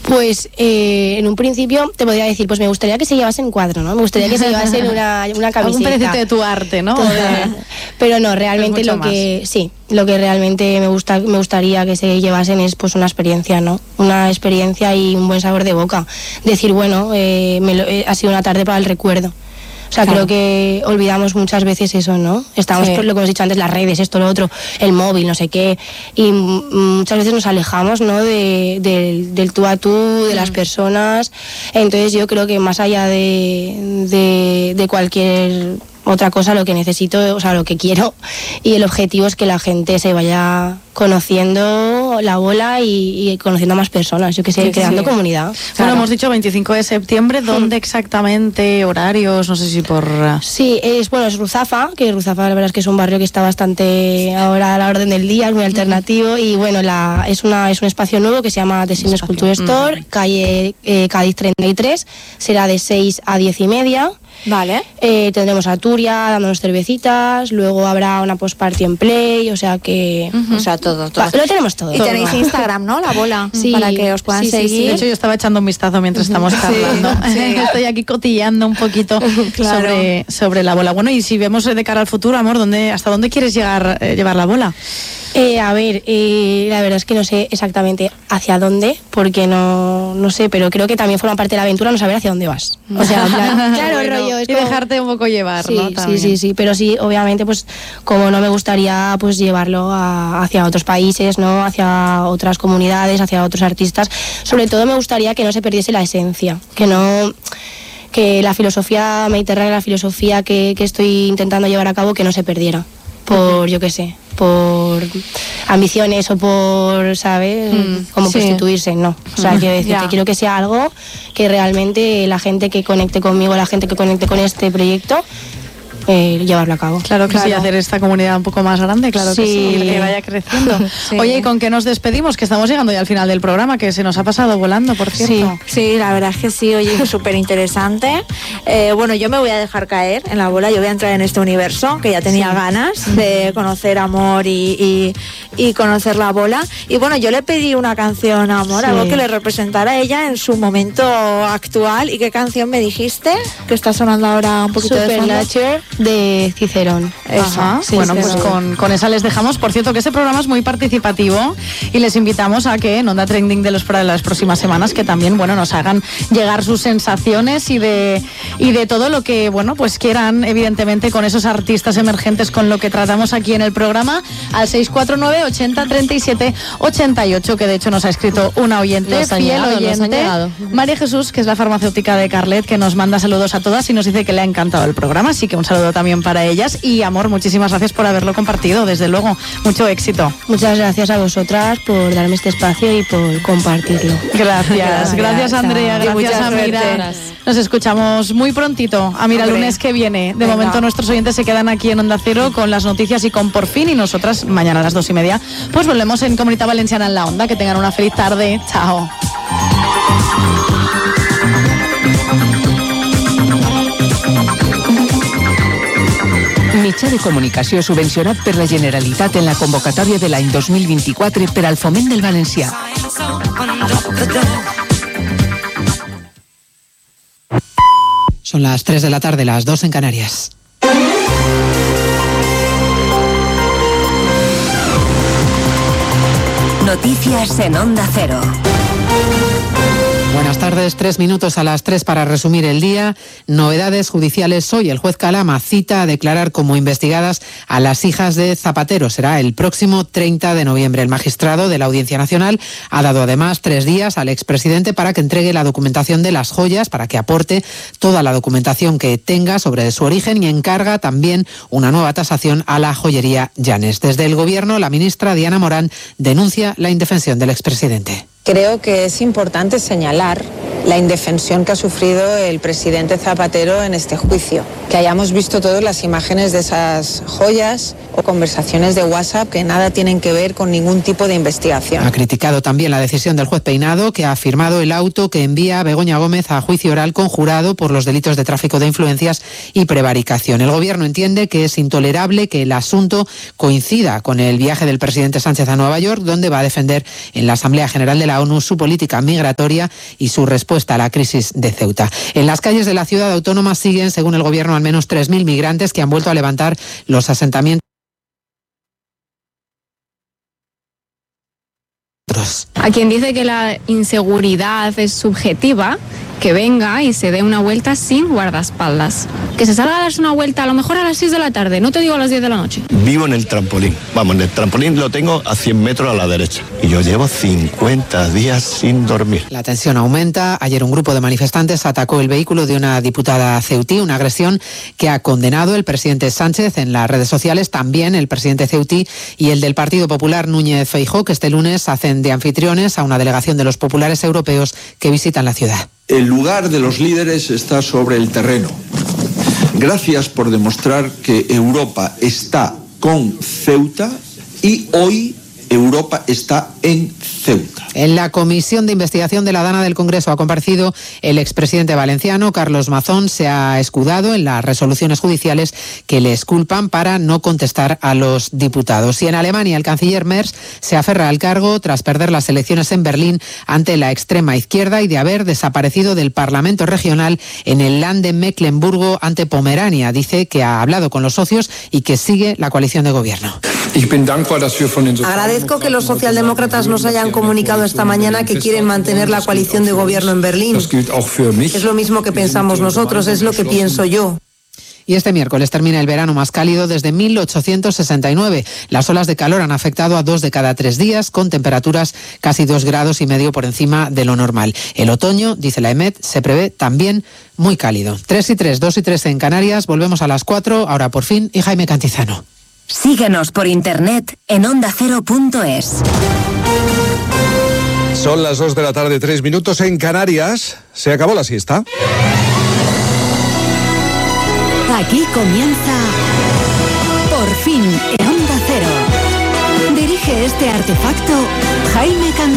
Pues en un principio te podría decir, pues me gustaría que se llevasen un cuadro, ¿no? Me gustaría que se llevasen una camiseta. Un pedacito de tu arte, ¿no? Pero no, realmente lo que realmente me gustaría que se llevasen es pues una experiencia, ¿no? Una experiencia y un buen sabor de boca. Decir, bueno, ha sido una tarde para el recuerdo. O sea, claro. Creo que olvidamos muchas veces eso, ¿no? Estamos por lo que hemos dicho antes, las redes, esto, lo otro, el móvil, no sé qué, y muchas veces nos alejamos, ¿no? Del tú a tú, de las personas. Entonces yo creo que más allá de cualquier otra cosa, lo que necesito, o sea, lo que quiero y el objetivo es que la gente se vaya conociendo la bola y conociendo a más personas, yo que sé, creando comunidad. Bueno, claro. Hemos dicho 25 de septiembre, ¿dónde exactamente? ¿Horarios? No sé si por... Sí, es Ruzafa, que Ruzafa la verdad es que es un barrio que está bastante ahora a la orden del día, es muy alternativo y bueno, es un espacio nuevo que se llama The Signes Culture Store, calle Cádiz 33, será de 6 a 10:30. Vale. Tendremos a Turia dándonos cervecitas, luego habrá una post-party en Play, o sea que... O sea, todo. Lo tenemos todo. Y tenéis Instagram, ¿no? La bola, sí, para que os puedan seguir. Sí. De hecho, yo estaba echando un vistazo mientras estamos charlando. Sí. Estoy aquí cotilleando un poquito sobre la bola. Bueno, y si vemos de cara al futuro, amor, ¿hasta dónde quieres llevar la bola? La verdad es que no sé exactamente hacia dónde, porque no sé, pero creo que también forma parte de la aventura no saber hacia dónde vas. O sea, claro, bueno, rollo. Es y dejarte un poco llevar, sí, ¿no? También. Sí, pero sí, obviamente, pues como no me gustaría pues llevarlo hacia otros países, ¿no? Hacia otras comunidades, hacia otros artistas. Sobre todo me gustaría que no se perdiese la esencia, que la filosofía mediterránea, la filosofía que estoy intentando llevar a cabo, que no se perdiera. Por, yo qué sé, por ambiciones o por, ¿sabes? Como prostituirse, no. O sea, quiero decirte, quiero que sea algo que realmente la gente que conecte conmigo, la gente que conecte con este proyecto, llevarlo a cabo. Claro que sí, hacer esta comunidad un poco más grande, claro que sí, que vaya creciendo. Oye, ¿y con qué nos despedimos? Que estamos llegando ya al final del programa, que se nos ha pasado volando, por cierto. Sí, la verdad es que sí, oye, súper interesante. Bueno, yo me voy a dejar caer en la bola, yo voy a entrar en este universo, que ya tenía ganas de conocer Amor y conocer la bola. Y bueno, yo le pedí una canción a Amor, algo que le representara a ella en su momento actual. ¿Y qué canción me dijiste? Que está sonando ahora un poquito de fondo. De Cicerón. Ajá, bueno, pues con esa les dejamos. Por cierto, que este programa es muy participativo y les invitamos a que en Onda Trending de las próximas semanas que también, bueno, nos hagan llegar sus sensaciones y de todo lo que, bueno, pues quieran, evidentemente, con esos artistas emergentes con lo que tratamos aquí en el programa, al 649 80 37 88, que de hecho nos ha escrito una oyente, fiel oyente, María Jesús, que es la farmacéutica de Carlet, que nos manda saludos a todas y nos dice que le ha encantado el programa, así que un saludo también para ellas. Y Amor, muchísimas gracias por haberlo compartido, desde luego, mucho éxito. Muchas gracias a vosotras por darme este espacio y por compartirlo. Gracias Andrea, gracias Amira. Nos escuchamos muy prontito, Amira, el lunes que viene. De momento nuestros oyentes se quedan aquí en Onda Cero con las noticias y con Por Fin, y nosotras mañana a las 2:30 pues volvemos en Comunidad Valenciana en la Onda. Que tengan una feliz tarde, chao. Mitjà de comunicació subvencionat per la Generalitat en la convocatòria de l'any 2024 per al foment del valencià. Son las 3 de la tarde, las 2 en Canarias. Noticias en Onda Cero. Buenas tardes, 3 minutos a las 3 para resumir el día. Novedades judiciales hoy. El juez Calama cita a declarar como investigadas a las hijas de Zapatero. Será el próximo 30 de noviembre. El magistrado de la Audiencia Nacional ha dado además 3 días al expresidente para que entregue la documentación de las joyas, para que aporte toda la documentación que tenga sobre su origen, y encarga también una nueva tasación a la joyería Llanes. Desde el Gobierno, la ministra Diana Morán denuncia la indefensión del expresidente. Creo que es importante señalar la indefensión que ha sufrido el presidente Zapatero en este juicio. Que hayamos visto todas las imágenes de esas joyas o conversaciones de WhatsApp que nada tienen que ver con ningún tipo de investigación. Ha criticado también la decisión del juez Peinado, que ha firmado el auto que envía a Begoña Gómez a juicio oral con jurado por los delitos de tráfico de influencias y prevaricación. El Gobierno entiende que es intolerable que el asunto coincida con el viaje del presidente Sánchez a Nueva York, donde va a defender en la Asamblea General de la ONU su política migratoria y su respuesta a la crisis de Ceuta. En las calles de la ciudad autónoma siguen, según el Gobierno, al menos 3.000 migrantes que han vuelto a levantar los asentamientos. A quien dice que la inseguridad es subjetiva, que venga y se dé una vuelta sin guardaespaldas. Que se salga a darse una vuelta a lo mejor a las 6 de la tarde, no te digo a las 10 de la noche. Vivo en el trampolín. Vamos, en el trampolín lo tengo a 100 metros a la derecha. Y yo llevo 50 días sin dormir. La tensión aumenta. Ayer un grupo de manifestantes atacó el vehículo de una diputada ceutí, una agresión que ha condenado el presidente Sánchez en las redes sociales, también el presidente ceutí y el del Partido Popular Núñez Feijóo, que este lunes hacen de anfitriones a una delegación de los populares europeos que visitan la ciudad. El lugar de los líderes está sobre el terreno. Gracias por demostrar que Europa está con Ceuta y hoy Europa está en Ceuta. En la Comisión de Investigación de la Dana del Congreso ha comparecido el expresidente valenciano, Carlos Mazón. Se ha escudado en las resoluciones judiciales que le exculpan para no contestar a los diputados. Y en Alemania, el canciller Merz se aferra al cargo tras perder las elecciones en Berlín ante la extrema izquierda y de haber desaparecido del Parlamento regional en el Land de Mecklemburgo ante Pomerania. Dice que ha hablado con los socios y que sigue la coalición de gobierno. Agradezco que los socialdemócratas nos hayan comunicado esta mañana que quieren mantener la coalición de gobierno en Berlín. Es lo mismo que pensamos nosotros, es lo que pienso yo. Y este miércoles termina el verano más cálido desde 1869. Las olas de calor han afectado a 2 de cada 3 días, con temperaturas casi 2,5 grados por encima de lo normal. El otoño, dice la EMET, se prevé también muy cálido. 3:03, 2:03 en Canarias. Volvemos a las 4, ahora por fin, y Jaime Cantizano. Síguenos por internet en ondacero.es. Son las 2 de la tarde, 3 minutos en Canarias. Se acabó la siesta. Aquí comienza Por fin en Onda Cero. Dirige este artefacto Jaime Cantizano.